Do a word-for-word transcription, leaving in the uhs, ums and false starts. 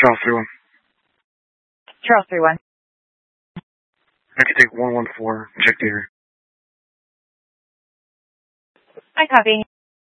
Charles three one. Charles three one. I can take one one four, check the area. I copy.